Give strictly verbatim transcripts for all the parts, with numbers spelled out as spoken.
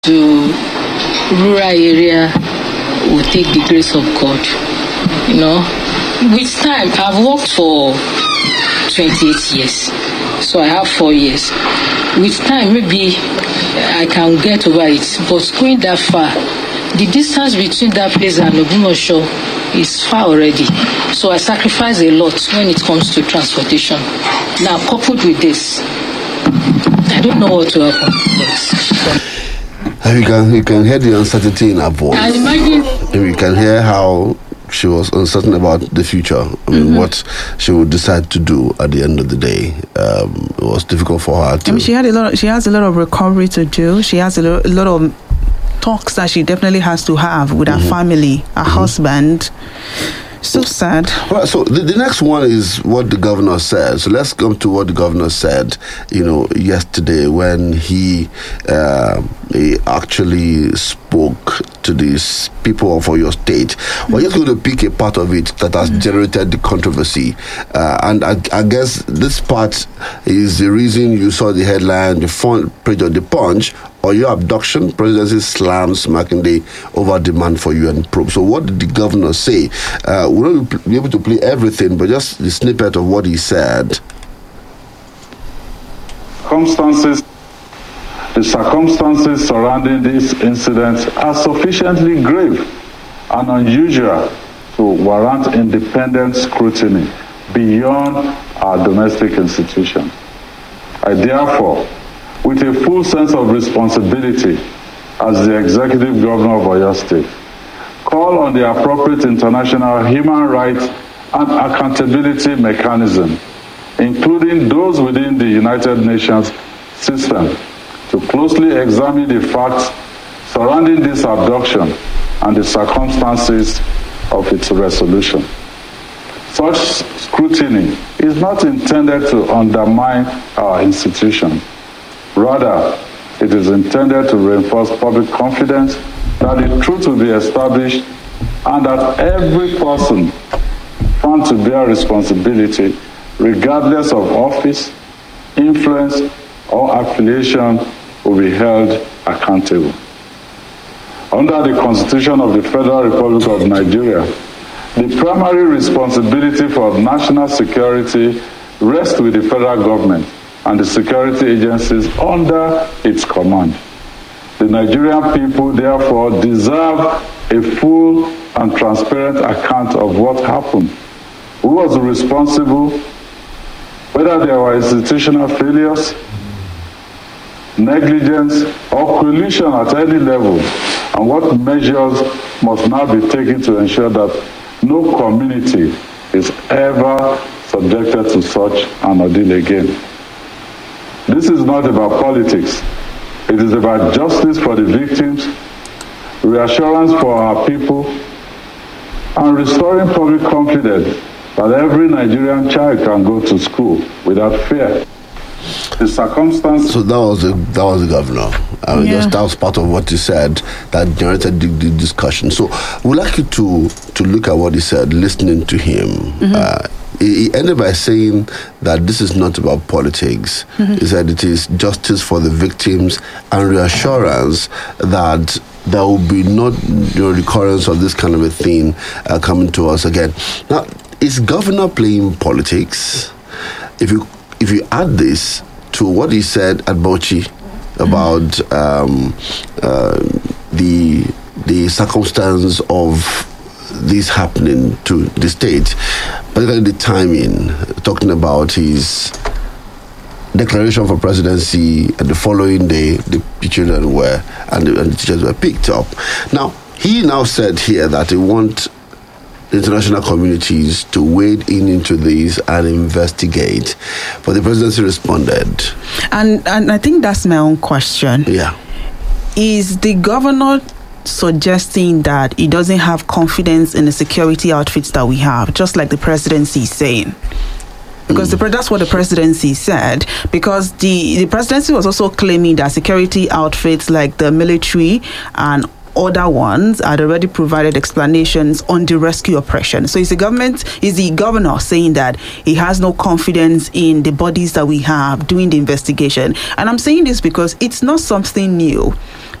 to rural area will take the grace of God. You know, with time, I've worked for twenty-eight years, so I have four years. With time, maybe I can get over it, but going that far, the distance between that place and Ogbomosho is far already. So I sacrifice a lot when it comes to transportation. Now, coupled with this, I don't know what will happen. But, You can, you can hear the uncertainty in her voice. and imagine, And you can hear how she was uncertain about the future. I mean, mm-hmm. what she would decide to do at the end of the day. Um, it was difficult for her to. I mean, she had a lot. Of, she has a lot of recovery to do. She has a lot, a lot of talks that she definitely has to have with mm-hmm. her family, her mm-hmm. husband. So sad. Right, so the, the next one is what the governor said. So let's come to what the governor said, you know, yesterday when he, uh, he actually spoke to these people of your state. Mm-hmm. We're just going to pick a part of it that has mm-hmm. generated the controversy. Uh, and I, I guess this part is the reason you saw the headline, the front page of the Punch, or your abduction, presidency slams Makinde over demand for U N probe. So what did the governor say? Uh, we won't be able to play everything, but just the snippet of what he said. Circumstances, the circumstances surrounding this incident are sufficiently grave and unusual to warrant independent scrutiny beyond our domestic institutions. I therefore, with a full sense of responsibility as the executive governor of Oyo State, call on the appropriate international human rights and accountability mechanism, including those within the United Nations system, to closely examine the facts surrounding this abduction and the circumstances of its resolution. Such scrutiny is not intended to undermine our institution. Rather, it is intended to reinforce public confidence that the truth will be established and that every person found to bear responsibility, regardless of office, influence, or affiliation, will be held accountable. Under the Constitution of the Federal Republic of Nigeria, the primary responsibility for national security rests with the federal government and the security agencies under its command. The Nigerian people, therefore, deserve a full and transparent account of what happened, who was responsible, whether there were institutional failures, negligence, or collusion at any level, and what measures must now be taken to ensure that no community is ever subjected to such an ordeal again. This is not about politics. It is about justice for the victims, reassurance for our people, and restoring public confidence that every Nigerian child can go to school without fear. The circumstance. So that was the that was the governor. I mean, yeah. just, that was part of what he said that generated the, the discussion. So we'd like you to to look at what he said, listening to him. Mm-hmm. Uh, he ended by saying that this is not about politics. Mm-hmm. He said it is justice for the victims and reassurance that there will be not you know, recurrence of this kind of a thing uh, coming to us again. Now, is governor playing politics? If you if you add this to what he said at Bauchi about mm-hmm. um, uh, the the circumstance of this happening to the state, particularly the timing, talking about his declaration for presidency and the following day the children were and the, and the teachers were picked up. Now, he now said here that he wants international communities to wade in into this and investigate, but the presidency responded. And and I think that's my own question. Yeah. Is the governor suggesting that he doesn't have confidence in the security outfits that we have, just like the presidency is saying? Because mm. the, that's what the presidency said. Because the, the presidency was also claiming that security outfits like the military and other ones had already provided explanations on the rescue operation. So is the government, is the governor saying that he has no confidence in the bodies that we have doing the investigation? And I'm saying this because it's not something new.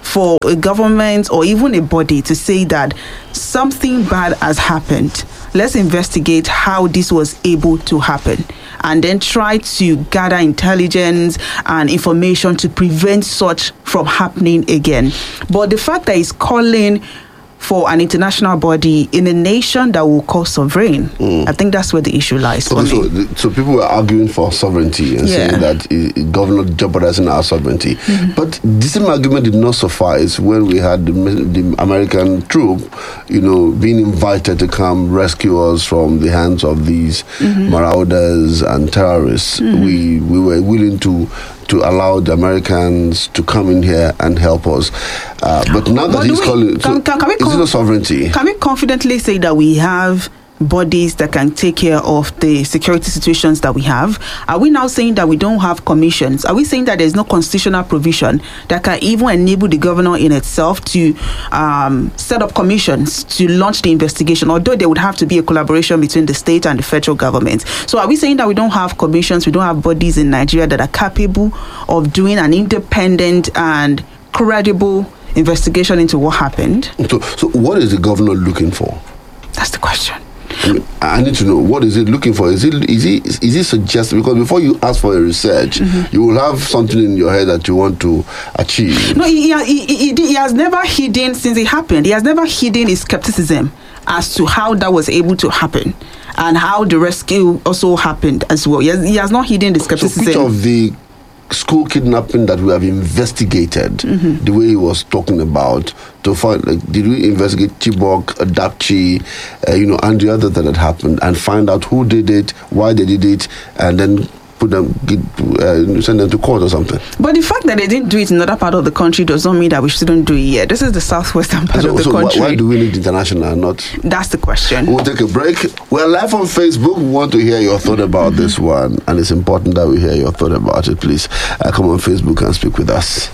for a government or even a body to say that something bad has happened. Let's investigate how this was able to happen and then try to gather intelligence and information to prevent such from happening again. But the fact that it's calling for an international body in a nation that will call sovereign, mm. I think that's where the issue lies. Okay, so, the, so people were arguing for sovereignty and yeah. saying that uh, government jeopardizing our sovereignty. Mm-hmm. But this same argument did not suffice when we had the, the American troop, you know, being invited to come rescue us from the hands of these mm-hmm. marauders and terrorists. Mm-hmm. We we were willing to. to allow the Americans to come in here and help us. Uh, but now that but he's we, calling... So can, can, can we is com- it a sovereignty? Can we confidently say that we have bodies that can take care of the security situations that we have? Are we now saying that we don't have commissions? Are we saying that there's no constitutional provision that can even enable the governor in itself to um, set up commissions to launch the investigation, although there would have to be a collaboration between the state and the federal government? So are we saying that we don't have commissions, we don't have bodies in Nigeria that are capable of doing an independent and credible investigation into what happened? So, so what is the governor looking for? That's the question. I, mean, I need to know, what is it looking for? Is it is it is it suggesting? Because before you ask for a research, mm-hmm. you will have something in your head that you want to achieve. No, he, he, he, he has never hidden since it happened. He has never hidden his skepticism as to how that was able to happen and how the rescue also happened as well. He has, he has not hidden the skepticism. So which of the school kidnapping that we have investigated, mm-hmm. the way he was talking about, to find, like, did we investigate Chibok, Adapchi, uh, you know, and the other that had happened, and find out who did it, why they did it, and then put them, get, uh, send them to court or something? But the fact that they didn't do it in another part of the country does not mean that we shouldn't do it here. This is the southwestern part so, of the so country. Why, why do we need international? Not. That's the question. We'll take a break. We're live on Facebook. We want to hear your thought about mm-hmm. this one, and it's important that we hear your thought about it. Please uh, come on Facebook and speak with us.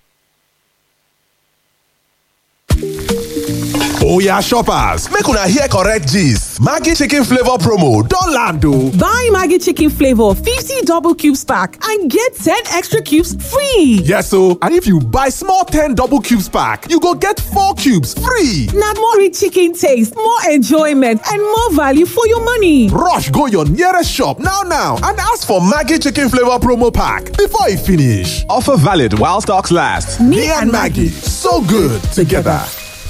Oh yeah, shoppers, make una hear correct gist. Maggi chicken flavor promo don land o. Buy Maggi chicken flavor fifty double cubes pack and get ten extra cubes free. Yes o, and if you buy small ten double cubes pack, you go get four cubes free. Na more rich chicken taste, more enjoyment, and more value for your money. Rush go your nearest shop now now and ask for Maggi chicken flavor promo pack before e finish. Offer valid while stocks last. Me, Me and Maggi, so good together.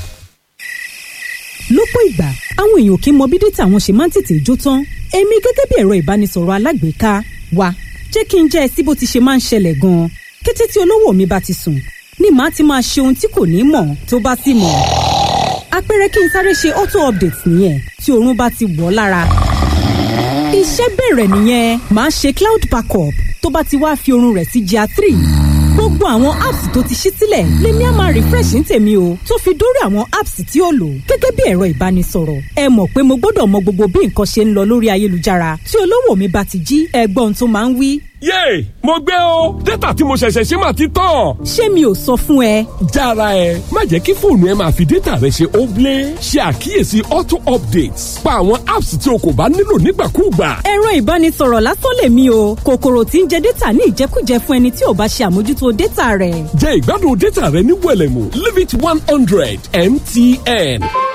Lọ́pọ̀ ìgbà àwọn èèyàn kì í mọ bí dátà wọn ṣe máa ń tètè jó tán. Èmi gẹ́gẹ́ bí ẹ̀rọ ìbánisọ̀rọ̀ alágbèéká wa jẹ́ kí n jẹ́ ẹ sí bó ti ṣe máa ń ṣẹlẹ̀ gan-an. Kété tí olówó mi bá ti sùn ni màá ti máa ṣe ohun tí kò ní mọ̀ tó bá sì mọ̀. Àpẹẹrẹ kí n sáré ṣe auto update nìyẹn tí oorun bá ti wọ̀ lára. Iṣẹ́ bẹ̀rẹ̀ nìyẹn, màá ṣe cloud backup tó bá ti wá fi oorun rẹ̀ sí G R three. Gbogbo àwọn apps tó ti ṣí sílẹ̀ lèmi á máa refresh ní tèmi o, tó fi dórí àwọn apps tí ó lò gẹ́gẹ́ bí ẹ̀rọ ìbánisọ̀rọ̀. Ẹ mọ̀ pé mo gbọ́dọ̀ mọ gbogbo bí nǹkan ṣe ń lọ lórí ayélujára. Tí olówó mi bá ti jí, ẹgbọ́n tó máa ń wí. Yéè, mo gbé o, dátà tí mo ṣẹ̀ṣẹ̀ ṣe máa ti tán. Ṣé mi ò sọ fún ẹ? Jára ẹ, má jẹ́ kí fóònù ẹ máa fi dátà rẹ ṣe óblé. Ṣe àkíyèsí auto updates. Pa àwọn apps tí o kò bá nílò nígbàkúùgbà. Ẹ̀rọ ìbánisọ̀rọ̀ lásán lèmi o, kòkòrò tí ń jẹ dátà ní ìjẹkújẹ fún ẹni tí ò bá ṣe àmójútó dátà rẹ̀. Jẹ ìgbádùn dátà rẹ ní wẹ̀lẹ̀mú. Leave it one hundred M T N.